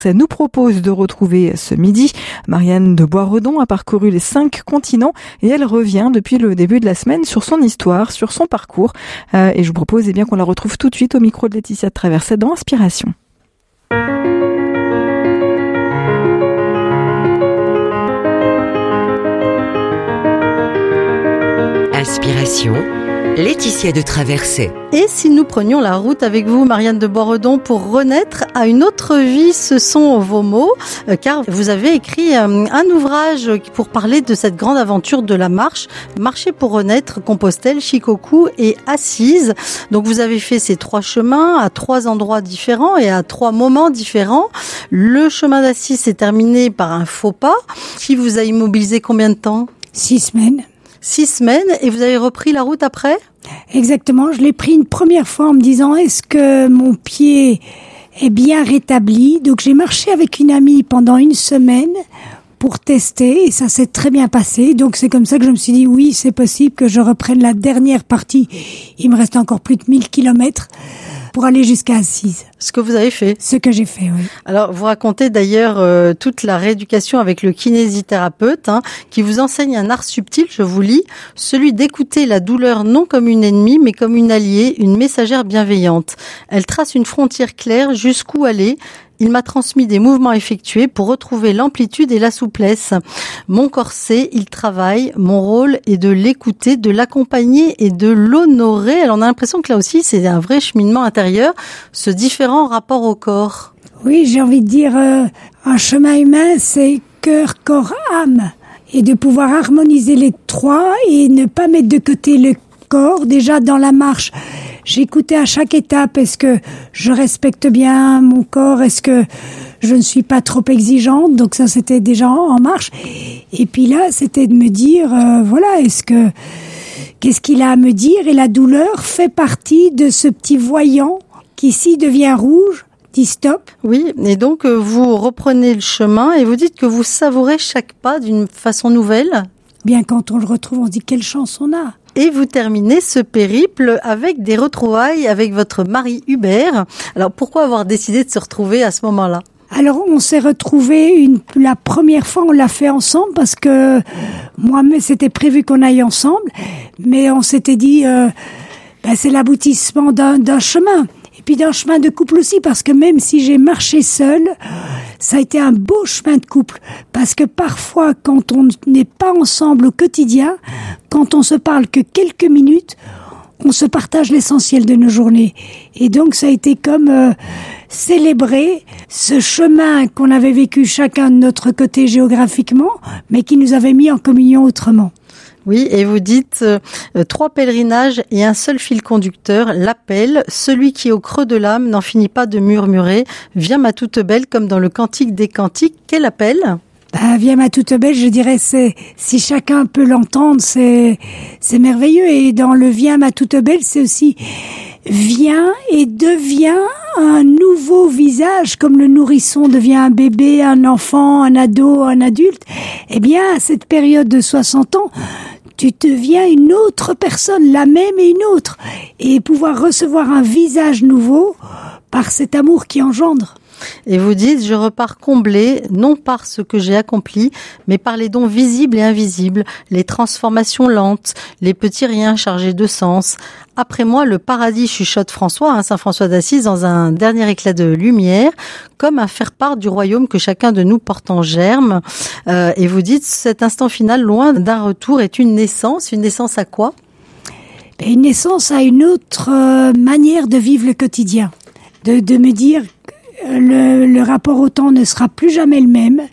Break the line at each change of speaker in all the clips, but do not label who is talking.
Ça nous propose de retrouver ce midi. Marianne de Boisredon a parcouru les 5 continents et elle revient depuis le début de la semaine sur son histoire, sur son parcours. Et je vous propose bien qu'on la retrouve tout de suite au micro de Laetitia de Traverset dans Inspiration.
Inspiration, Laetitia de Traverset.
Et si nous prenions la route avec vous, Marianne de Boisredon, pour renaître à une autre vie, ce sont vos mots, car vous avez écrit un ouvrage pour parler de cette grande aventure de la marche, Marcher pour renaître, Compostelle, Shikoku et Assise. Donc vous avez fait ces 3 chemins à 3 endroits différents et à 3 moments différents. Le chemin d'Assise s'est terminé par un faux pas qui vous a immobilisé combien de temps ?
6 semaines.
6 semaines, et vous avez repris la route après ?
Exactement, je l'ai pris une première fois en me disant est-ce que mon pied est bien rétabli. Donc j'ai marché avec une amie pendant 1 semaine pour tester et ça s'est très bien passé. Donc c'est comme ça que je me suis dit oui, c'est possible que je reprenne la dernière partie. Il me reste encore plus de 1000 kilomètres pour aller jusqu'à Assise.
Ce que vous avez fait.
Ce que j'ai fait, oui.
Alors, vous racontez d'ailleurs toute la rééducation avec le kinésithérapeute qui vous enseigne un art subtil, je vous lis, celui d'écouter la douleur non comme une ennemie, mais comme une alliée, une messagère bienveillante. Elle trace une frontière claire jusqu'où aller. Il m'a transmis des mouvements effectués pour retrouver l'amplitude et la souplesse. Mon corset, il travaille. Mon rôle est de l'écouter, de l'accompagner et de l'honorer. Alors on a l'impression que là aussi, c'est un vrai cheminement intérieur, ce différent rapport au corps.
Oui, j'ai envie de dire, un chemin humain, c'est cœur, corps, âme. Et de pouvoir harmoniser les 3 et ne pas mettre de côté le corps. Déjà dans la marche, j'écoutais à chaque étape, est-ce que je respecte bien mon corps, est-ce que je ne suis pas trop exigeante, donc ça c'était déjà en marche. Et puis là, c'était de me dire, voilà, qu'est-ce qu'il a à me dire, et la douleur fait partie de ce petit voyant qui, s'il devient rouge, dit stop.
Oui, et donc vous reprenez le chemin et vous dites que vous savourez chaque pas d'une façon nouvelle.
Bien, quand on le retrouve, on se dit quelle chance on a.
Et vous terminez ce périple avec des retrouvailles avec votre mari Hubert. Alors pourquoi avoir décidé de se retrouver à ce moment-là ?
Alors on s'est retrouvés la première fois, on l'a fait ensemble parce que moi, c'était prévu qu'on aille ensemble, mais on s'était dit c'est l'aboutissement d'un chemin. Et puis d'un chemin de couple aussi, parce que même si j'ai marché seule, ça a été un beau chemin de couple. Parce que parfois, quand on n'est pas ensemble au quotidien, quand on se parle que quelques minutes, on se partage l'essentiel de nos journées. Et donc ça a été comme célébrer ce chemin qu'on avait vécu chacun de notre côté géographiquement, mais qui nous avait mis en communion autrement.
Oui, et vous dites 3 pèlerinages et un seul fil conducteur, l'appel, celui qui au creux de l'âme n'en finit pas de murmurer, viens ma toute belle, comme dans le Cantique des Cantiques. Quel appel ?
Viens ma toute belle, je dirais, si chacun peut l'entendre, c'est merveilleux. Et dans le viens ma toute belle, c'est aussi viens et deviens un nouveau visage, comme le nourrisson devient un bébé, un enfant, un ado, un adulte. Eh bien, à cette période de 60 ans, tu deviens une autre personne, la même et une autre. Et pouvoir recevoir un visage nouveau par cet amour qui engendre.
Et vous dites, je repars comblée, non par ce que j'ai accompli, mais par les dons visibles et invisibles, les transformations lentes, les petits riens chargés de sens. Après moi, le paradis, chuchote François, Saint François d'Assise, dans un dernier éclat de lumière, comme un faire-part du royaume que chacun de nous porte en germe. Et vous dites, cet instant final, loin d'un retour, est une naissance. Une naissance à quoi ?
Une naissance à une autre manière de vivre le quotidien. De me dire... Le rapport au temps ne sera plus jamais le même.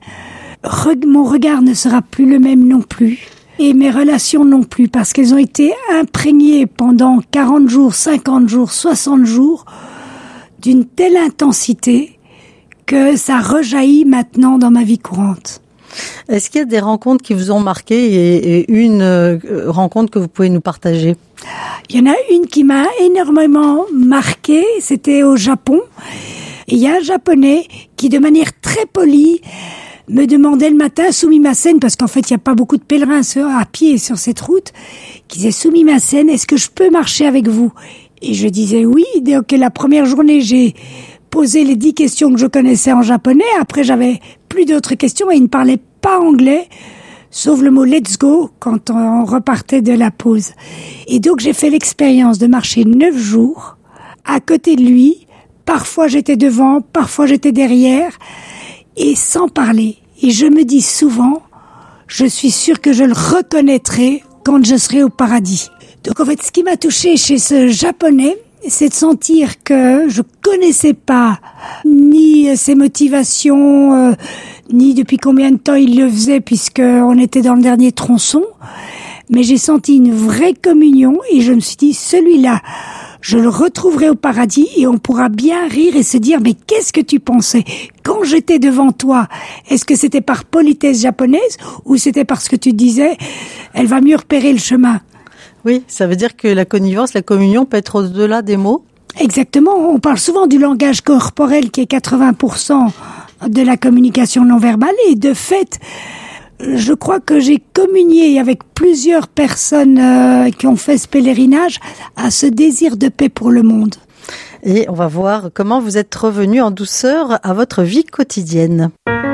Mon regard ne sera plus le même non plus. Et mes relations non plus, parce qu'elles ont été imprégnées pendant 40 jours, 50 jours, 60 jours d'une telle intensité que ça rejaillit maintenant dans ma vie courante.
Est-ce qu'il y a des rencontres qui vous ont marqué et une rencontre que vous pouvez nous partager ?
Il y en a une qui m'a énormément marquée, c'était au Japon. Et il y a un Japonais qui, de manière très polie, me demandait le matin, Sumimasen, parce qu'en fait, il n'y a pas beaucoup de pèlerins à pied sur cette route, qui disait, Sumimasen, est-ce que je peux marcher avec vous ? Et je disais oui. Donc la première journée, j'ai posé les 10 questions que je connaissais en japonais. Après, j'avais plus d'autres questions et il ne parlait pas anglais, sauf le mot let's go quand on repartait de la pause. Et donc, j'ai fait l'expérience de marcher 9 jours à côté de lui. Parfois, j'étais devant, parfois, j'étais derrière et sans parler. Et je me dis souvent, je suis sûre que je le reconnaîtrai quand je serai au paradis. Donc, en fait, ce qui m'a touchée chez ce Japonais, c'est de sentir que je connaissais pas ni ses motivations, ni depuis combien de temps il le faisait, puisqu'on était dans le dernier tronçon. Mais j'ai senti une vraie communion et je me suis dit, celui-là, je le retrouverai au paradis et on pourra bien rire et se dire, mais qu'est-ce que tu pensais quand j'étais devant toi? Est-ce que c'était par politesse japonaise ou c'était parce que tu disais, elle va mieux repérer le chemin?
Oui, ça veut dire que la connivence, la communion peut être au-delà des mots.
Exactement, on parle souvent du langage corporel qui est 80% de la communication non verbale et de fait, je crois que j'ai communié avec plusieurs personnes qui ont fait ce pèlerinage à ce désir de paix pour le monde.
Et on va voir comment vous êtes revenu en douceur à votre vie quotidienne.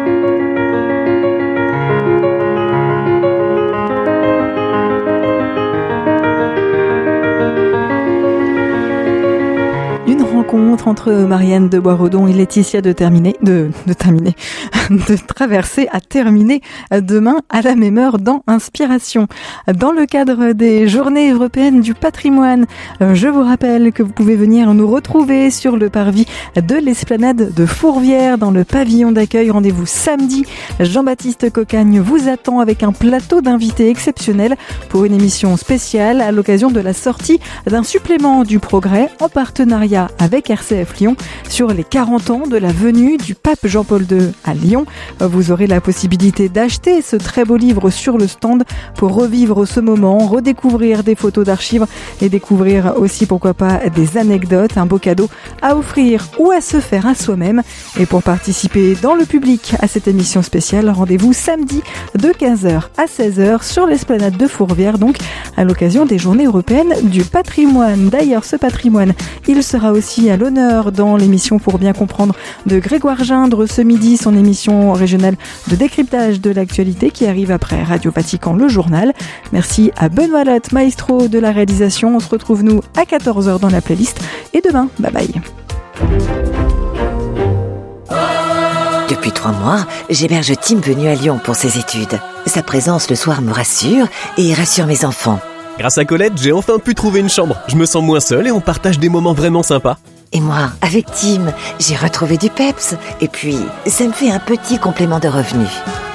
Une rencontre entre Marianne de Boisredon et Laetitia de traverser à terminer demain à la même heure dans Inspiration. Dans le cadre des Journées européennes du patrimoine, je vous rappelle que vous pouvez venir nous retrouver sur le parvis de l'Esplanade de Fourvière dans le pavillon d'accueil. Rendez-vous samedi. Jean-Baptiste Cocagne vous attend avec un plateau d'invités exceptionnels pour une émission spéciale à l'occasion de la sortie d'un supplément du Progrès en partenariat avec RCF Lyon sur les 40 ans de la venue du pape Jean-Paul II à Lyon. Vous aurez la possibilité d'acheter ce très beau livre sur le stand pour revivre ce moment, redécouvrir des photos d'archives et découvrir aussi, pourquoi pas, des anecdotes, un beau cadeau à offrir ou à se faire à soi-même. Et pour participer dans le public à cette émission spéciale, rendez-vous samedi de 15h à 16h sur l'Esplanade de Fourvière, donc à l'occasion des Journées européennes du patrimoine. D'ailleurs, ce patrimoine, il sera aussi à l'honneur dans l'émission Pour bien comprendre de Grégoire Gindre ce midi, son émission régionale de décryptage de l'actualité qui arrive après Radio Vatican, le journal. Merci à Benoît Lotte, maestro de la réalisation. On se retrouve nous à 14h dans la playlist et demain, bye bye.
Depuis 3 mois, j'héberge Tim venu à Lyon pour ses études. Sa présence le soir me rassure et rassure mes enfants.
Grâce à Colette, j'ai enfin pu trouver une chambre. Je me sens moins seul et on partage des moments vraiment sympas.
Et moi, avec Tim, j'ai retrouvé du peps. Et puis, ça me fait un petit complément de revenu.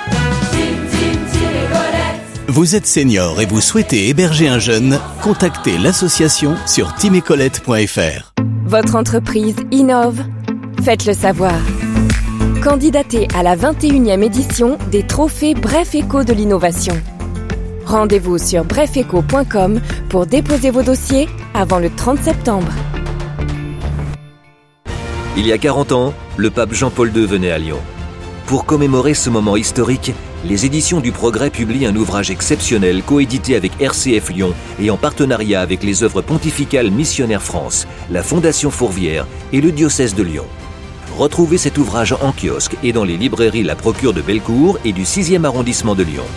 Vous êtes senior et vous souhaitez héberger un jeune? Contactez l'association sur timecolette.fr.
Votre entreprise innove? Faites-le savoir. Candidatez à la 21e édition des trophées Bref Éco de l'innovation. Rendez-vous sur brefeco.com pour déposer vos dossiers avant le 30 septembre.
Il y a 40 ans, le pape Jean-Paul II venait à Lyon. Pour commémorer ce moment historique, les éditions du Progrès publient un ouvrage exceptionnel coédité avec RCF Lyon et en partenariat avec les œuvres pontificales Missionnaires France, la Fondation Fourvière et le diocèse de Lyon. Retrouvez cet ouvrage en kiosque et dans les librairies La Procure de Bellecour et du 6e arrondissement de Lyon.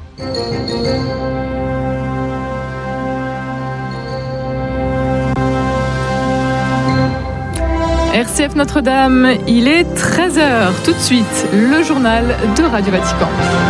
RCF Notre-Dame, il est 13h. Tout de suite, le journal de Radio Vatican.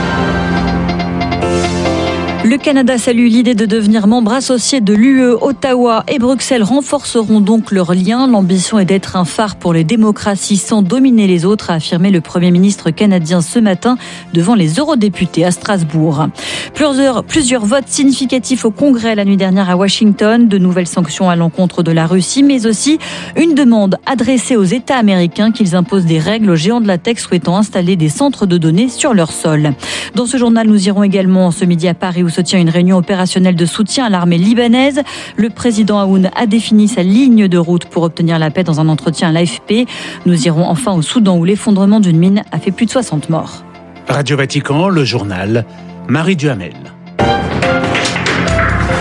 Le Canada salue l'idée de devenir membre associé de l'UE. Ottawa et Bruxelles renforceront donc leurs liens. L'ambition est d'être un phare pour les démocraties sans dominer les autres, a affirmé le Premier ministre canadien ce matin devant les eurodéputés à Strasbourg. Plusieurs votes significatifs au Congrès la nuit dernière à Washington. De nouvelles sanctions à l'encontre de la Russie, mais aussi une demande adressée aux États américains qu'ils imposent des règles aux géants de la tech souhaitant installer des centres de données sur leur sol. Dans ce journal, nous irons également ce midi à Paris où se tient une réunion opérationnelle de soutien à l'armée libanaise. Le président Aoun a défini sa ligne de route pour obtenir la paix dans un entretien à l'AFP. Nous irons enfin au Soudan où l'effondrement d'une mine a fait plus de 60 morts.
Radio Vatican, le journal, Marie Duhamel.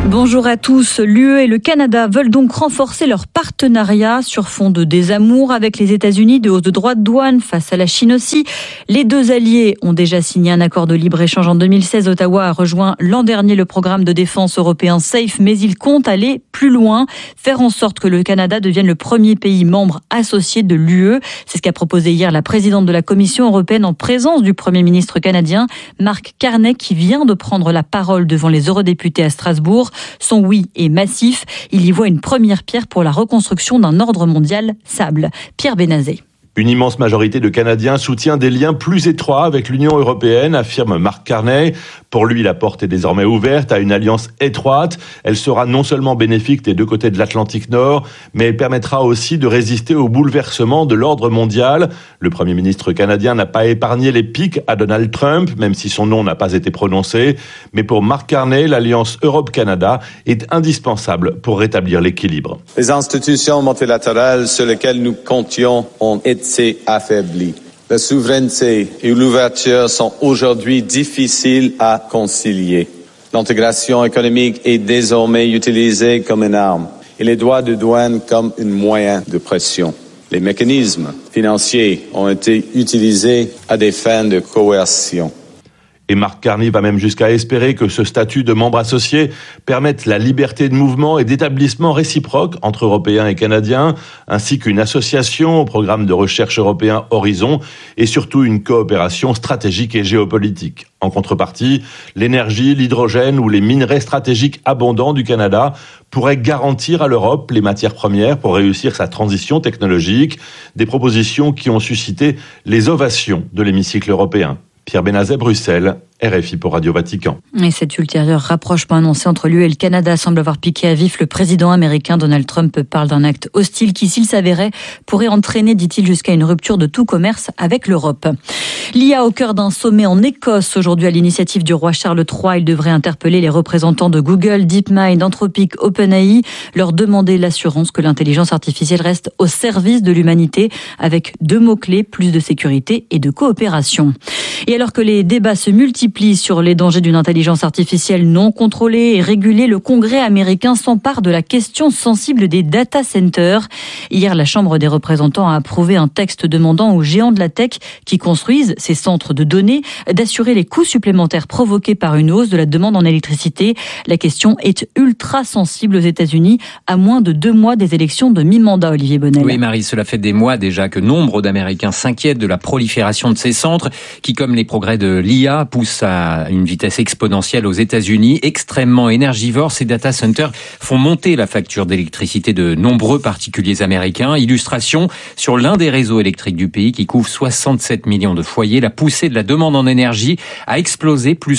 Bonjour à tous. L'UE et le Canada veulent donc renforcer leur partenariat sur fond de désamour avec les États-Unis, de hausse de droits de douane face à la Chine aussi. Les deux alliés ont déjà signé un accord de libre-échange en 2016. Ottawa a rejoint l'an dernier le programme de défense européen SAFE, mais ils comptent aller plus loin, faire en sorte que le Canada devienne le premier pays membre associé de l'UE. C'est ce qu'a proposé hier la présidente de la Commission européenne en présence du Premier ministre canadien, Mark Carney, qui vient de prendre la parole devant les eurodéputés à Strasbourg. Son oui est massif. Il y voit une première pierre pour la reconstruction d'un ordre mondial stable. Pierre Benazet.
Une immense majorité de Canadiens soutient des liens plus étroits avec l'Union européenne, affirme Mark Carney. Pour lui, la porte est désormais ouverte à une alliance étroite. Elle sera non seulement bénéfique des deux côtés de l'Atlantique Nord, mais elle permettra aussi de résister au bouleversement de l'ordre mondial. Le Premier ministre canadien n'a pas épargné les piques à Donald Trump, même si son nom n'a pas été prononcé. Mais pour Mark Carney, l'alliance Europe-Canada est indispensable pour rétablir l'équilibre.
Les institutions multilatérales sur lesquelles nous comptions ont été affaiblies. La souveraineté et l'ouverture sont aujourd'hui difficiles à concilier. L'intégration économique est désormais utilisée comme une arme et les droits de douane comme un moyen de pression. Les mécanismes financiers ont été utilisés à des fins de coercion.
Et Mark Carney va même jusqu'à espérer que ce statut de membre associé permette la liberté de mouvement et d'établissement réciproque entre Européens et Canadiens, ainsi qu'une association au programme de recherche européen Horizon et surtout une coopération stratégique et géopolitique. En contrepartie, l'énergie, l'hydrogène ou les minerais stratégiques abondants du Canada pourraient garantir à l'Europe les matières premières pour réussir sa transition technologique, des propositions qui ont suscité les ovations de l'hémicycle européen. Pierre Benazet, Bruxelles, RFI pour Radio Vatican.
Et cet ultérieur rapprochement annoncé entre l'UE et le Canada semble avoir piqué à vif. Le président américain Donald Trump parle d'un acte hostile qui, s'il s'avérait, pourrait entraîner, dit-il, jusqu'à une rupture de tout commerce avec l'Europe. L'IA au cœur d'un sommet en Écosse aujourd'hui à l'initiative du roi Charles III. Il devrait interpeller les représentants de Google, DeepMind, Anthropic, OpenAI, leur demander l'assurance que l'intelligence artificielle reste au service de l'humanité avec deux mots-clés, plus de sécurité et de coopération. Et alors que les débats se multiplient sur les dangers d'une intelligence artificielle non contrôlée et régulée, le Congrès américain s'empare de la question sensible des data centers. Hier, la Chambre des représentants a approuvé un texte demandant aux géants de la tech qui construisent ces centres de données d'assurer les coûts supplémentaires provoqués par une hausse de la demande en électricité. La question est ultra sensible aux États-Unis, à moins de 2 mois des élections de mi-mandat, Olivier Bonnel.
Oui, Marie, cela fait des mois déjà que nombre d'Américains s'inquiètent de la prolifération de ces centres qui, comme les progrès de l'IA, poussent à une vitesse exponentielle aux États-Unis. Extrêmement énergivores, ces data centers font monter la facture d'électricité de nombreux particuliers américains. Illustration sur l'un des réseaux électriques du pays qui couvre 67 millions de foyers. La poussée de la demande en énergie a explosé, plus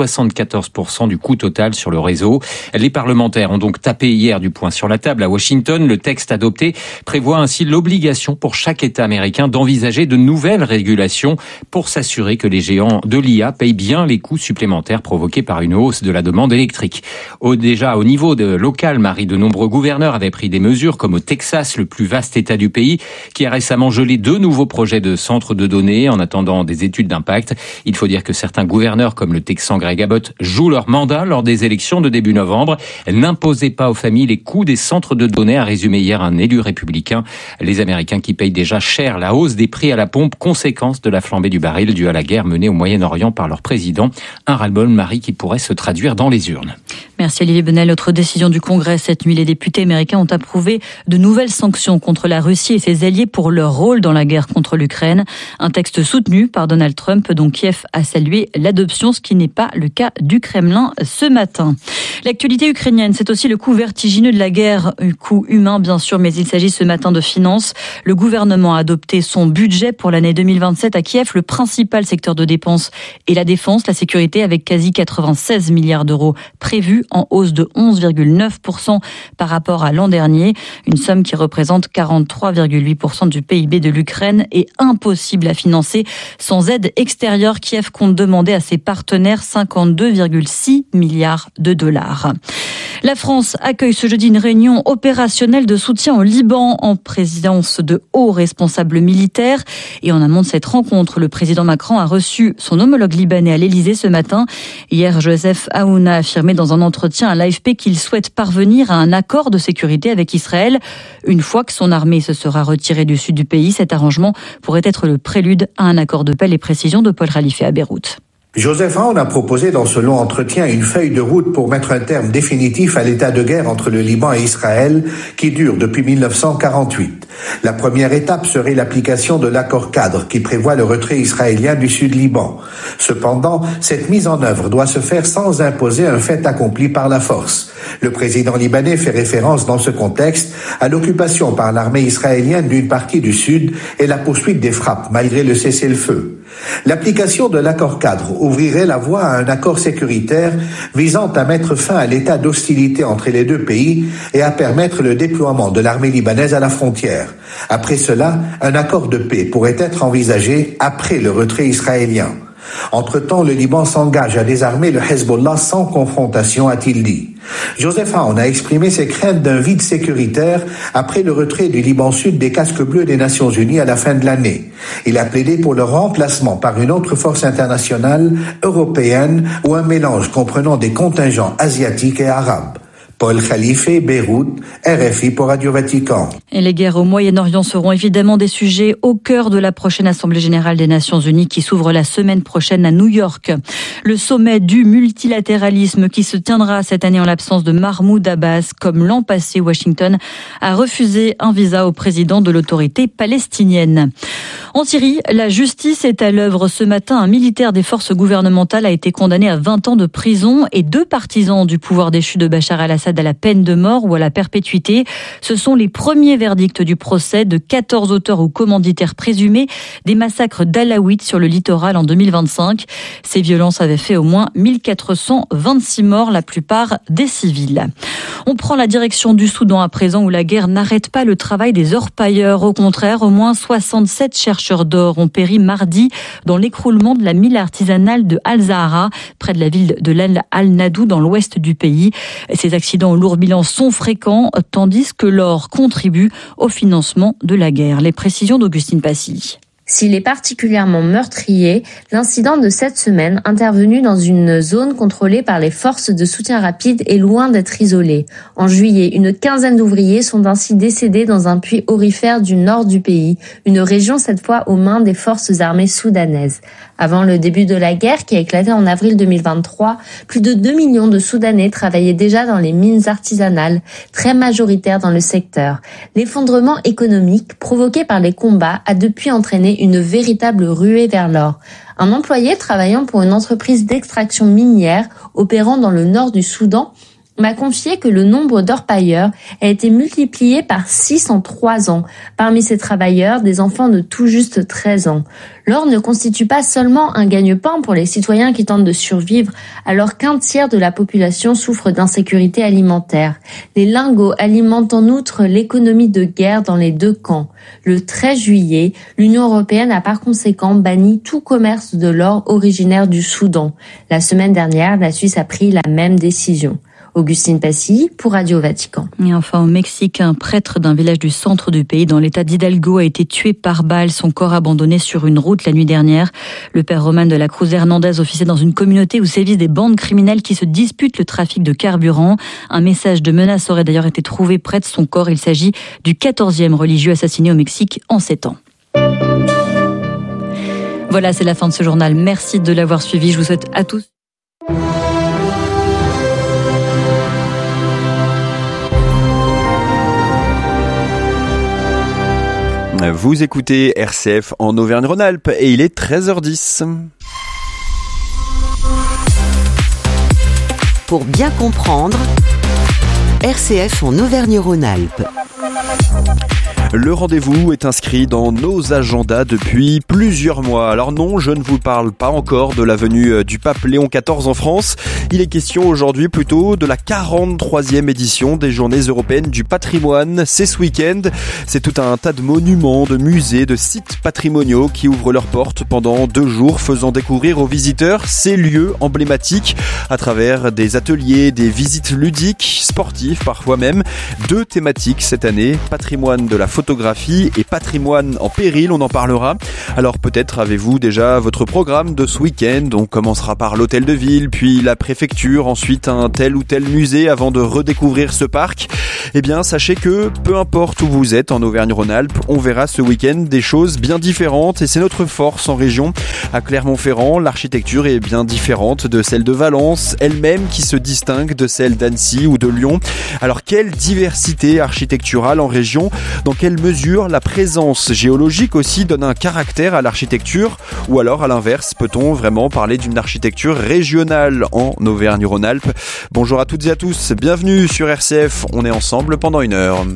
174% du coût total sur le réseau. Les parlementaires ont donc tapé hier du poing sur la table à Washington. Le texte adopté prévoit ainsi l'obligation pour chaque État américain d'envisager de nouvelles régulations pour s'assurer que les géants de l'IA payent bien les coûts supplémentaires provoqués par une hausse de la demande électrique. Déjà au niveau local, Marie, de nombreux gouverneurs avaient pris des mesures, comme au Texas, le plus vaste État du pays, qui a récemment gelé 2 nouveaux projets de centres de données en attendant des études d'impact. Il faut dire que certains gouverneurs, comme le Texan Greg Abbott, jouent leur mandat lors des élections de début novembre. N'imposez pas aux familles les coûts des centres de données, a résumé hier un élu républicain. Les Américains qui payent déjà cher la hausse des prix à la pompe, conséquence de la flambée du baril due à la guerre menée au Moyen-Orient par leur président. Un ras-le-bol, Marie, qui pourrait se traduire dans les urnes.
Merci Olivier Bonnel. Autre décision du Congrès. Cette nuit, les députés américains ont approuvé de nouvelles sanctions contre la Russie et ses alliés pour leur rôle dans la guerre contre l'Ukraine. Un texte soutenu par Donald Trump, dont Kiev a salué l'adoption, ce qui n'est pas le cas du Kremlin ce matin. L'actualité ukrainienne, c'est aussi le coût vertigineux de la guerre, un coût humain bien sûr, mais il s'agit ce matin de finances. Le gouvernement a adopté son budget pour l'année 2027 à Kiev. Le principal secteur de dépenses est la défense, la sécurité, avec quasi 96 milliards d'euros prévus, en hausse de 11,9% par rapport à l'an dernier. Une somme qui représente 43,8% du PIB de l'Ukraine est impossible à financer sans aide extérieure. Kiev compte demander à ses partenaires 52,6 milliards de dollars. La France accueille ce jeudi une réunion opérationnelle de soutien au Liban en présidence de hauts responsables militaires. Et en amont de cette rencontre, le président Macron a reçu son homologue libanais à l'Elysée ce matin. Hier, Joseph Aoun a affirmé dans un entretien à l'AFP qu'il souhaite parvenir à un accord de sécurité avec Israël. Une fois que son armée se sera retirée du sud du pays, cet arrangement pourrait être le prélude à un accord de paix. Les précisions de Paul Ralifé à Beyrouth.
Joseph Aoun a proposé dans ce long entretien une feuille de route pour mettre un terme définitif à l'état de guerre entre le Liban et Israël qui dure depuis 1948. La première étape serait l'application de l'accord cadre qui prévoit le retrait israélien du Sud-Liban. Cependant, cette mise en œuvre doit se faire sans imposer un fait accompli par la force. Le président libanais fait référence dans ce contexte à l'occupation par l'armée israélienne d'une partie du Sud et la poursuite des frappes malgré le cessez-le-feu. L'application de l'accord cadre ouvrirait la voie à un accord sécuritaire visant à mettre fin à l'état d'hostilité entre les deux pays et à permettre le déploiement de l'armée libanaise à la frontière. Après cela, un accord de paix pourrait être envisagé après le retrait israélien. Entre-temps, le Liban s'engage à désarmer le Hezbollah sans confrontation, a-t-il dit. Joseph Aoun a exprimé ses craintes d'un vide sécuritaire après le retrait du Liban Sud des casques bleus des Nations Unies à la fin de l'année. Il a plaidé pour le remplacement par une autre force internationale, européenne, ou un mélange comprenant des contingents asiatiques et arabes. Paul Khalife, Beyrouth, RFI pour Radio Vatican.
Et les guerres au Moyen-Orient seront évidemment des sujets au cœur de la prochaine Assemblée générale des Nations Unies qui s'ouvre la semaine prochaine à New York. Le sommet du multilatéralisme qui se tiendra cette année en l'absence de Mahmoud Abbas. Comme l'an passé, Washington a refusé un visa au président de l'autorité palestinienne. En Syrie, la justice est à l'œuvre. Ce matin, un militaire des forces gouvernementales a été condamné à 20 ans de prison et 2 partisans du pouvoir déchu de Bachar al-Assad à la peine de mort ou à la perpétuité. Ce sont les premiers verdicts du procès de 14 auteurs ou commanditaires présumés des massacres d'Alaouites sur le littoral en 2025. Ces violences avaient fait au moins 1426 morts, la plupart des civils. On prend la direction du Soudan à présent où la guerre n'arrête pas le travail des orpailleurs. Au contraire, au moins 67 chercheurs d'or ont péri mardi dans l'écroulement de la mine artisanale de Al-Zahra, près de la ville de Al-Nadou dans l'ouest du pays. Ces accidents au lourd bilan sont fréquents, tandis que l'or contribue au financement de la guerre. Les précisions d'Augustine Passy.
S'il est particulièrement meurtrier, l'incident de cette semaine, intervenu dans une zone contrôlée par les forces de soutien rapide, est loin d'être isolé. En juillet, une quinzaine d'ouvriers sont ainsi décédés dans un puits aurifère du nord du pays, une région cette fois aux mains des forces armées soudanaises. Avant le début de la guerre, qui a éclaté en avril 2023, plus de 2 millions de Soudanais travaillaient déjà dans les mines artisanales, très majoritaires dans le secteur. L'effondrement économique provoqué par les combats a depuis entraîné une véritable ruée vers l'or. Un employé travaillant pour une entreprise d'extraction minière opérant dans le nord du Soudan m'a confié que le nombre d'orpailleurs a été multiplié par 6 en 3 ans. Parmi ces travailleurs, des enfants de tout juste 13 ans. L'or ne constitue pas seulement un gagne-pain pour les citoyens qui tentent de survivre, alors qu'un tiers de la population souffre d'insécurité alimentaire. Les lingots alimentent en outre l'économie de guerre dans les 2 camps. Le 13 juillet, l'Union européenne a par conséquent banni tout commerce de l'or originaire du Soudan. La semaine dernière, la Suisse a pris la même décision. Augustine Passy pour Radio Vatican.
Et enfin au Mexique, un prêtre d'un village du centre du pays dans l'état d'Hidalgo a été tué par balle, son corps abandonné sur une route la nuit dernière. Le père Roman de la Cruz Hernandez officiait dans une communauté où sévissent des bandes criminelles qui se disputent le trafic de carburant. Un message de menace aurait d'ailleurs été trouvé près de son corps. Il s'agit du 14e religieux assassiné au Mexique en 7 ans. Voilà, c'est la fin de ce journal. Merci de l'avoir suivi. Je vous souhaite à tous.
Vous écoutez RCF en Auvergne-Rhône-Alpes et il est 13h10.
Pour bien comprendre, RCF en Auvergne-Rhône-Alpes.
Le rendez-vous est inscrit dans nos agendas depuis plusieurs mois. Alors non, je ne vous parle pas encore de la venue du pape Léon XIV en France. Il est question aujourd'hui plutôt de la 43e édition des Journées européennes du patrimoine. C'est ce week-end. C'est tout un tas de monuments, de musées, de sites patrimoniaux qui ouvrent leurs portes pendant 2 jours, faisant découvrir aux visiteurs ces lieux emblématiques à travers des ateliers, des visites ludiques, sportives parfois même. 2 thématiques cette année, patrimoine de la photographie et patrimoine en péril, on en parlera. Alors peut-être avez-vous déjà votre programme de ce week-end. On commencera par l'hôtel de ville, puis la préfecture, ensuite un tel ou tel musée avant de redécouvrir ce parc. Eh bien sachez que peu importe où vous êtes en Auvergne-Rhône-Alpes, on verra ce week-end des choses bien différentes et c'est notre force en région. À Clermont-Ferrand, l'architecture est bien différente de celle de Valence, elle-même qui se distingue de celle d'Annecy ou de Lyon. Alors quelle diversité architecturale en région? Dans quelle mesure la présence géologique aussi donne un caractère à l'architecture? Ou alors à l'inverse, peut-on vraiment parler d'une architecture régionale en Auvergne-Rhône-Alpes? Bonjour à toutes et à tous, bienvenue sur RCF, on est ensemble pendant 1 heure.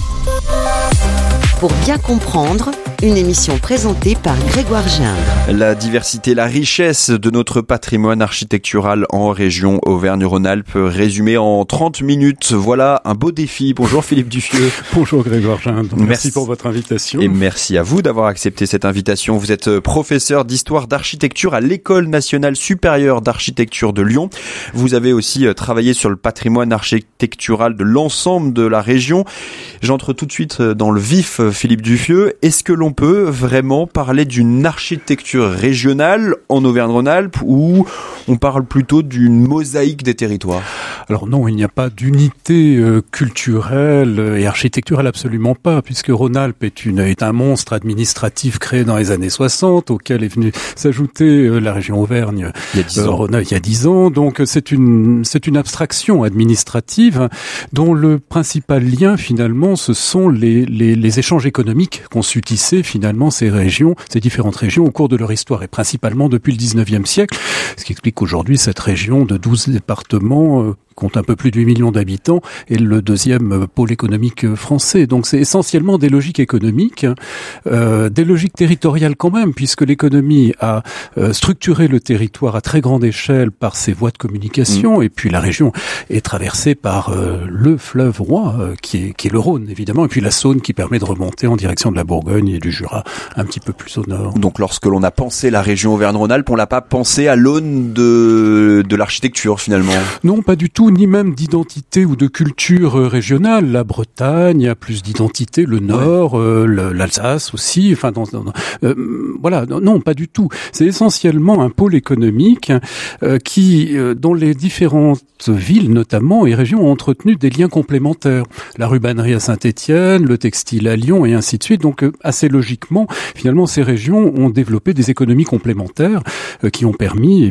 Pour bien comprendre, une émission présentée par Grégoire Gindre.
La diversité, la richesse de notre patrimoine architectural en région Auvergne-Rhône-Alpes, résumé en 30 minutes. Voilà un beau défi. Bonjour Philippe Duffieux.
Bonjour Grégoire Gindre. Merci pour votre invitation.
Et merci à vous d'avoir accepté cette invitation. Vous êtes professeur d'histoire d'architecture à l'École nationale supérieure d'architecture de Lyon. Vous avez aussi travaillé sur le patrimoine architectural de l'ensemble de la région. J'entre tout de suite dans le vif, Philippe Duffieux. Est-ce que l'on peut vraiment parler d'une architecture régionale en Auvergne-Rhône-Alpes ou on parle plutôt d'une mosaïque des territoires?
Alors non, il n'y a pas d'unité culturelle et architecturale, absolument pas, puisque Rhône-Alpes est un monstre administratif créé dans les années 60, auquel est venue s'ajouter la région Auvergne
il y a 10
ans. Donc c'est une abstraction administrative dont le principal lien finalement ce sont les échanges économiques qu'ont su tisser finalement ces différentes régions au cours de leur histoire et principalement depuis le 19e siècle, ce qui explique qu'aujourd'hui cette région de 12 départements compte un peu plus de 8 millions d'habitants et le 2e pôle économique français. Donc c'est essentiellement des logiques économiques, des logiques territoriales quand même, puisque l'économie a structuré le territoire à très grande échelle par ses voies de communication et puis la région est traversée par le fleuve roi qui est le Rhône évidemment et puis la Saône qui permet de remonter en direction de la Bourgogne et du Jura un petit peu plus au nord.
Donc lorsque l'on a pensé la région Auvergne-Rhône-Alpes, on l'a pas pensé à l'aune de l'architecture finalement?
Non, pas du tout, ni même d'identité ou de culture régionale. La Bretagne a plus d'identité, le Nord, l'Alsace aussi. Enfin, voilà, non, pas du tout. C'est essentiellement un pôle économique dont les différentes villes, notamment, et régions ont entretenu des liens complémentaires. La rubannerie à Saint-Étienne, le textile à Lyon, et ainsi de suite. Donc, assez logiquement, finalement, ces régions ont développé des économies complémentaires qui ont permis,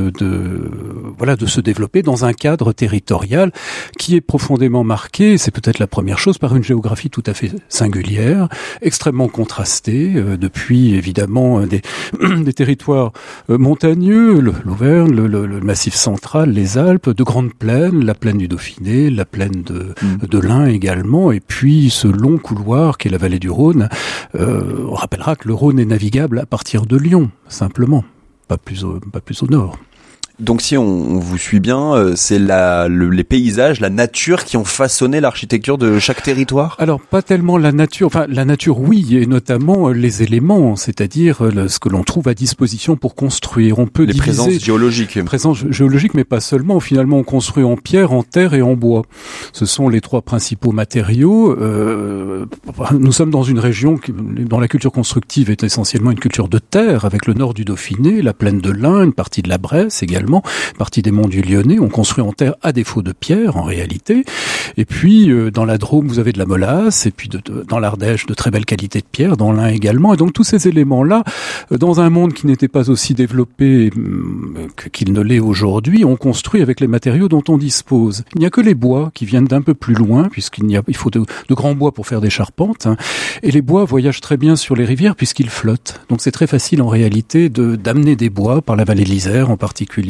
de se développer dans un cadre territorial qui est profondément marqué, c'est peut-être la première chose, par une géographie tout à fait singulière, extrêmement contrastée, depuis évidemment des territoires montagneux, l'Auvergne, le Massif central, les Alpes, de grandes plaines, la plaine du Dauphiné, la plaine de l'Ain également, et puis ce long couloir qui est la vallée du Rhône. On rappellera que le Rhône est navigable à partir de Lyon, simplement, pas plus au nord.
Donc si on vous suit bien, c'est les paysages, la nature qui ont façonné l'architecture de chaque territoire?
Alors pas tellement la nature, enfin la nature oui, et notamment les éléments, c'est-à-dire ce que l'on trouve à disposition pour construire. On peut
les présences géologiques.
Présences géologiques, mais pas seulement. Finalement, on construit en pierre, en terre et en bois. Ce sont les 3 principaux matériaux. Nous sommes dans une région dont la culture constructive est essentiellement une culture de terre, avec le nord du Dauphiné, la plaine de l'Ain, une partie de la Bresse également. Partie des monts du Lyonnais, on construit en terre à défaut de pierre en réalité. Et puis dans la Drôme, vous avez de la molasse, et puis dans l'Ardèche, de très belles qualités de pierre, dans l'Ain également. Et donc tous ces éléments-là, dans un monde qui n'était pas aussi développé qu'il ne l'est aujourd'hui, on construit avec les matériaux dont on dispose. Il n'y a que les bois qui viennent d'un peu plus loin, il faut de grands bois pour faire des charpentes. Et les bois voyagent très bien sur les rivières puisqu'ils flottent. Donc c'est très facile en réalité d'amener des bois par la vallée de l'Isère en particulier,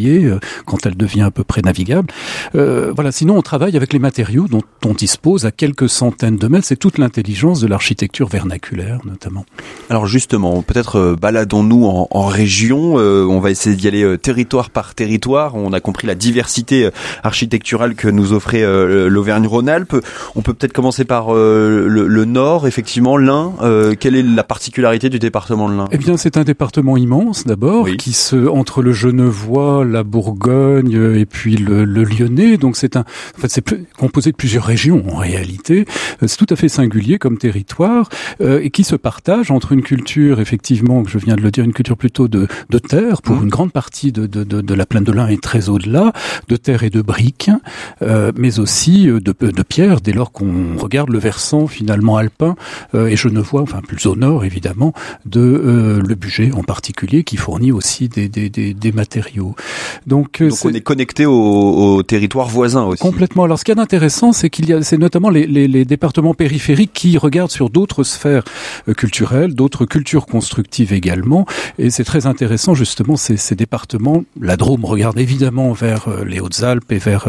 particulier quand elle devient à peu près navigable. Voilà. Sinon, on travaille avec les matériaux dont on dispose à quelques centaines de mètres. C'est toute l'intelligence de l'architecture vernaculaire, notamment.
Alors justement, peut-être baladons-nous en région. On va essayer d'y aller territoire par territoire. On a compris la diversité architecturale que nous offrait l'Auvergne-Rhône-Alpes. On peut peut-être commencer par le nord, effectivement, l'Ain. Quelle est la particularité du département de l'Ain ?
Eh bien, c'est un département immense d'abord, oui, qui entre le Genevois, la Bourgogne et puis le Lyonnais. Donc c'est composé de plusieurs régions en réalité. C'est tout à fait singulier comme territoire et qui se partage entre une culture, effectivement, que je viens de le dire, une culture plutôt de terre pour une grande partie de la plaine de l'Ain et très au-delà, de terre et de briques, mais aussi de pierre dès lors qu'on regarde le versant finalement alpin et genevois, enfin plus au nord évidemment, de le Bugey en particulier, qui fournit aussi des matériaux. Donc
on est connecté au territoire voisin aussi.
Complètement. Alors ce qui est intéressant, c'est notamment les départements périphériques qui regardent sur d'autres sphères culturelles, d'autres cultures constructives également, et c'est très intéressant justement ces départements. La Drôme regarde évidemment vers les Hautes-Alpes et vers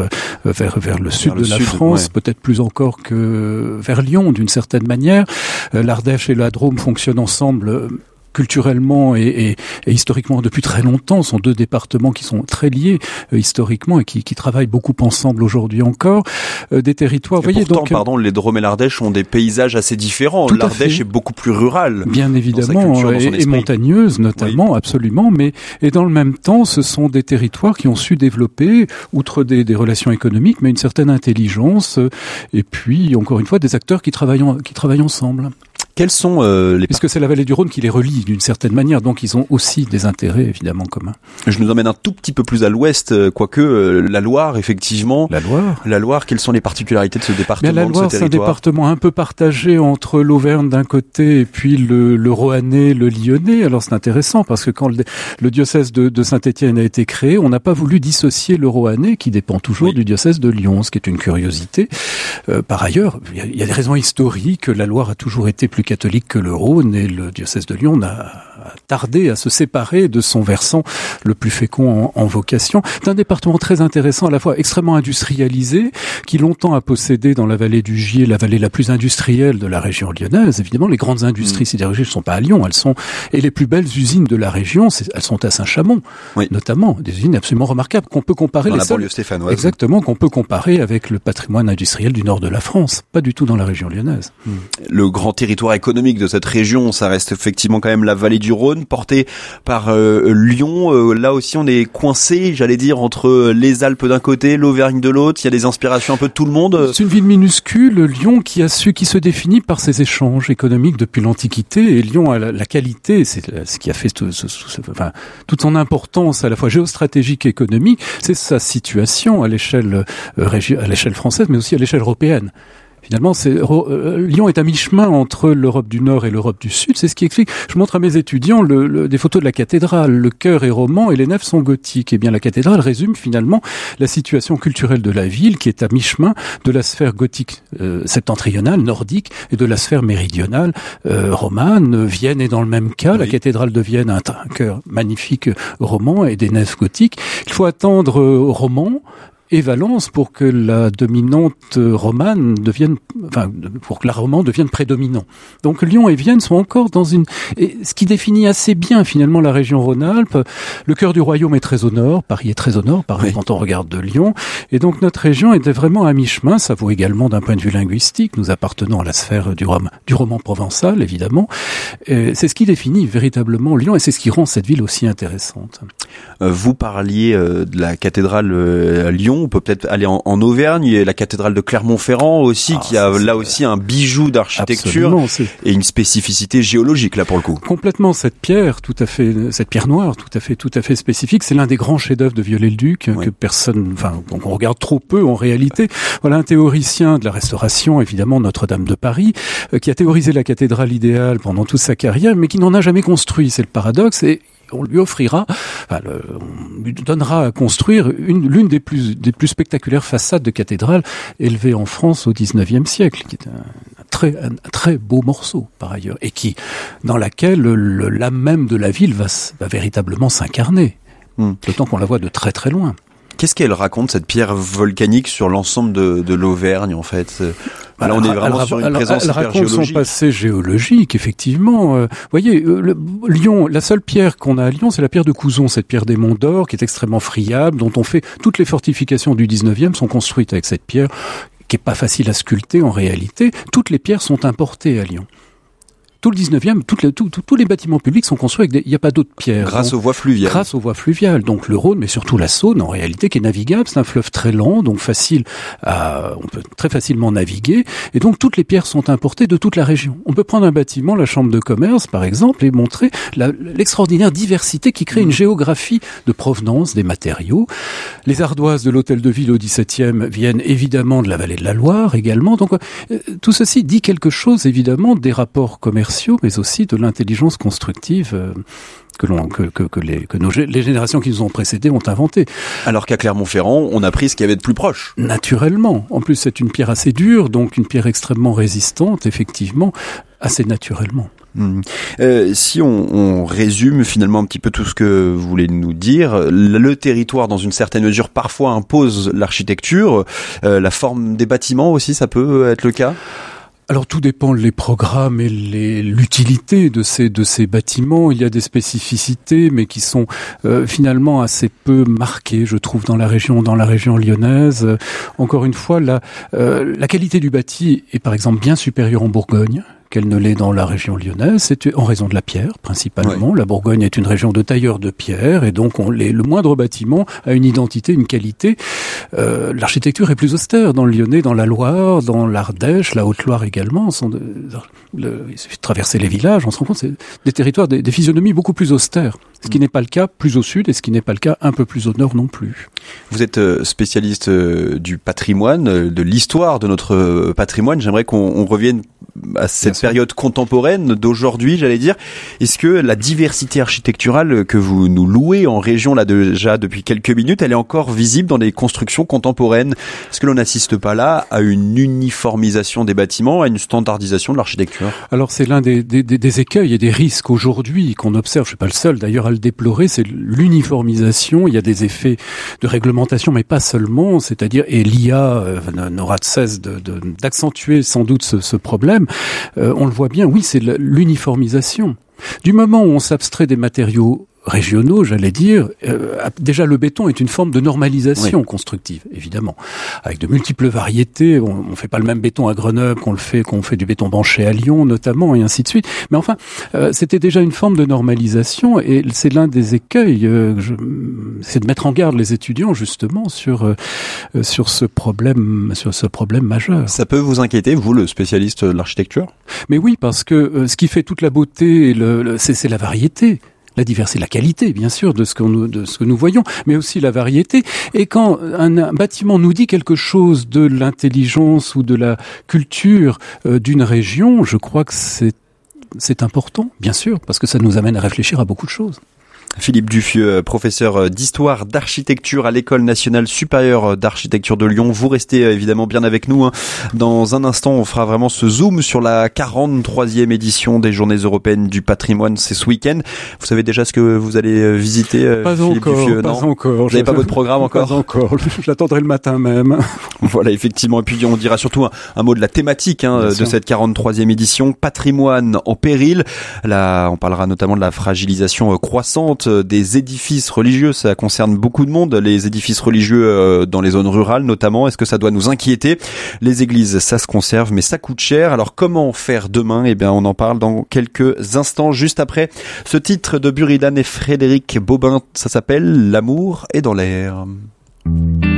le sud de la France, peut-être plus encore que vers Lyon d'une certaine manière. L'Ardèche et la Drôme fonctionnent ensemble culturellement et historiquement depuis très longtemps. Ce sont deux départements qui sont très liés historiquement et qui travaillent beaucoup ensemble aujourd'hui encore. Des territoires.
Et voyez, pourtant, les Drôme et l'Ardèche ont des paysages assez différents. L'Ardèche est beaucoup plus rurale.
Bien évidemment, et montagneuse notamment, oui. Absolument. Et dans le même temps, ce sont des territoires qui ont su développer, outre des relations économiques, mais une certaine intelligence. Et puis, encore une fois, des acteurs qui travaillent ensemble.
Quels sont
Puisque c'est la vallée du Rhône qui les relie d'une certaine manière, donc ils ont aussi des intérêts évidemment communs.
Je nous emmène un tout petit peu plus à l'ouest, quoique la Loire, effectivement. La Loire, quelles sont les particularités de ce département,
la Loire, c'est un département un peu partagé entre l'Auvergne d'un côté et puis le Roannais, le Lyonnais. Alors c'est intéressant parce que quand le diocèse de Saint-Étienne a été créé, on n'a pas voulu dissocier le Roannais qui dépend toujours du diocèse de Lyon, ce qui est une curiosité. Par ailleurs, il y a des raisons historiques. La Loire a toujours été plus catholique que le Rhône et le diocèse de Lyon a tardé à se séparer de son versant le plus fécond en vocation. C'est un département très intéressant, à la fois extrêmement industrialisé, qui longtemps a possédé dans la vallée du Gier, la vallée la plus industrielle de la région lyonnaise. Évidemment, les grandes industries sidérurgiques ne sont pas à Lyon, et les plus belles usines de la région, elles sont à Saint-Chamond, notamment, des usines absolument remarquables qu'on peut comparer
dans la banlieue stéphanoise.
Exactement, qu'on peut comparer avec le patrimoine industriel du nord de la France, pas du tout dans la région lyonnaise.
Le grand territoire économique de cette région, ça reste effectivement quand même la vallée du Rhône, portée par Lyon. Là aussi, on est coincé, j'allais dire, entre les Alpes d'un côté, l'Auvergne de l'autre. Il y a des inspirations un peu de tout le monde.
C'est une ville minuscule, Lyon, qui se définit par ses échanges économiques depuis l'Antiquité. Et Lyon a la qualité, c'est ce qui a fait toute son importance à la fois géostratégique et économique, c'est sa situation à l'échelle française, mais aussi à l'échelle européenne. Finalement, Lyon est à mi-chemin entre l'Europe du Nord et l'Europe du Sud. C'est ce qui explique. Je montre à mes étudiants des photos de la cathédrale. Le chœur est roman et les nefs sont gothiques. Eh bien, la cathédrale résume finalement la situation culturelle de la ville qui est à mi-chemin de la sphère gothique septentrionale, nordique, et de la sphère méridionale romane. Vienne est dans le même cas. Oui. La cathédrale de Vienne a un chœur magnifique roman et des nefs gothiques. Il faut attendre roman et Valence pour que la dominante romane pour que la romane devienne prédominant. Donc Lyon et Vienne sont encore et ce qui définit assez bien finalement la région Rhône-Alpes. Le cœur du royaume est très au nord, Paris est très au nord, pareil quand on regarde de Lyon. Et donc notre région était vraiment à mi-chemin. Ça vaut également d'un point de vue linguistique. Nous appartenons à la sphère du roman provençal, évidemment. Et c'est ce qui définit véritablement Lyon et c'est ce qui rend cette ville aussi intéressante.
Vous parliez de la cathédrale à Lyon. On peut peut-être aller en Auvergne. Il y a la cathédrale de Clermont-Ferrand aussi, qui a là aussi un bijou d'architecture et une spécificité géologique là pour le coup.
Complètement, cette pierre noire, tout à fait spécifique. C'est l'un des grands chefs-d'œuvre de Viollet-le-Duc qu'on regarde trop peu en réalité. Voilà un théoricien de la Restauration, évidemment Notre-Dame de Paris, qui a théorisé la cathédrale idéale pendant toute sa carrière, mais qui n'en a jamais construit. C'est le paradoxe. Et on lui offrira, on lui donnera à construire l'une des plus spectaculaires façades de cathédrale élevées en France au XIXe siècle, qui est un très beau morceau par ailleurs, et dans laquelle l'âme même de la ville va véritablement s'incarner. D'autant qu'on la voit de très très loin.
Qu'est-ce qu'elle raconte, cette pierre volcanique, sur l'ensemble de l'Auvergne, en fait? Là, on est vraiment sur une présence hyper géologique. Elle raconte son passé géologique,
effectivement. Voyez, Lyon, la seule pierre qu'on a à Lyon, c'est la pierre de Couzon, cette pierre des Monts d'Or, qui est extrêmement friable, dont on fait toutes les fortifications du 19e sont construites avec cette pierre, qui est pas facile à sculpter en réalité. Toutes les pierres sont importées à Lyon. Tout le 19e, tous les bâtiments publics sont construits avec il n'y a pas d'autres pierres.
Grâce aux voies fluviales.
Grâce aux voies fluviales. Donc le Rhône, mais surtout la Saône, en réalité, qui est navigable. C'est un fleuve très lent, donc on peut très facilement naviguer. Et donc toutes les pierres sont importées de toute la région. On peut prendre un bâtiment, la Chambre de commerce, par exemple, et montrer l'extraordinaire diversité qui crée une géographie de provenance des matériaux. Les ardoises de l'hôtel de ville au 17e viennent évidemment de la vallée de la Loire également. Donc tout ceci dit quelque chose, évidemment, des rapports commerciaux, mais aussi de l'intelligence constructive que les générations qui nous ont précédés ont inventé.
Alors qu'à Clermont-Ferrand, on a pris ce qu'il y avait de plus proche.
Naturellement. En plus, c'est une pierre assez dure, donc une pierre extrêmement résistante, effectivement, assez naturellement.
Si on résume finalement un petit peu tout ce que vous voulez nous dire, le territoire dans une certaine mesure parfois impose l'architecture, la forme des bâtiments aussi, ça peut être le cas?
Alors tout dépend les programmes et l'utilité de ces bâtiments. Il y a des spécificités, mais qui sont finalement assez peu marquées, je trouve, dans la région lyonnaise. Encore une fois, la qualité du bâti est par exemple bien supérieure en Bourgogne qu'elle ne l'est dans la région lyonnaise. C'est en raison de la pierre, principalement. Oui. La Bourgogne est une région de tailleurs de pierre, et donc le moindre bâtiment a une identité, une qualité. L'architecture est plus austère dans le Lyonnais, dans la Loire, dans l'Ardèche, la Haute-Loire également. Il suffit de traverser les villages, on se rend compte, c'est des territoires, des physionomies beaucoup plus austères. Ce qui n'est pas le cas plus au sud, et ce qui n'est pas le cas un peu plus au nord non plus.
Vous êtes spécialiste du patrimoine, de l'histoire de notre patrimoine. J'aimerais qu'on revienne à cette période contemporaine d'aujourd'hui, j'allais dire. Est-ce que la diversité architecturale que vous nous louez en région là déjà depuis quelques minutes, elle est encore visible dans les constructions contemporaines? Est-ce que l'on n'assiste pas là à une uniformisation des bâtiments, à une standardisation de l'architecture?
Alors c'est l'un des écueils et des risques aujourd'hui qu'on observe. Je suis pas le seul d'ailleurs à le déplorer, c'est l'uniformisation. Il y a des effets de réglementation, mais pas seulement. C'est-à-dire, et l'IA n'aura de cesse d'accentuer sans doute ce problème. On le voit bien, oui, c'est l'uniformisation. Du moment où on s'abstrait des matériaux régionaux, j'allais dire, déjà le béton est une forme de normalisation constructive, évidemment, avec de multiples variétés. On fait pas le même béton à Grenoble qu'on fait du béton banché à Lyon, notamment, et ainsi de suite. Mais enfin, c'était déjà une forme de normalisation, et c'est l'un des écueils. C'est de mettre en garde les étudiants justement sur ce problème majeur.
Ça peut vous inquiéter, vous, le spécialiste de l'architecture?
Mais oui, parce que ce qui fait toute la beauté, c'est la variété. La diversité, la qualité, bien sûr, de ce que nous voyons, mais aussi la variété. Et quand un bâtiment nous dit quelque chose de l'intelligence ou de la culture d'une région, je crois que c'est important, bien sûr, parce que ça nous amène à réfléchir à beaucoup de choses.
Philippe Duffieux, professeur d'histoire d'architecture à l'École nationale supérieure d'architecture de Lyon. Vous restez évidemment bien avec nous. Dans un instant, on fera vraiment ce zoom sur la 43e édition des Journées européennes du patrimoine. C'est ce week-end. Vous savez déjà ce que vous allez visiter, Philippe Duffieux?
Pas encore.
Vous n'avez pas votre programme encore?
Pas encore. Je l'attendrai le matin même.
Voilà, effectivement. Et puis on dira surtout un mot de la thématique de cette 43e édition, patrimoine en péril. Là, on parlera notamment de la fragilisation croissante des édifices religieux. Ça concerne beaucoup de monde, les édifices religieux dans les zones rurales notamment. Est-ce que ça doit nous inquiéter? Les églises, ça se conserve, mais ça coûte cher. Alors comment faire demain? Eh bien, on en parle dans quelques instants, juste après ce titre de Buridan et Frédéric Bobin. Ça s'appelle L'amour est dans l'air.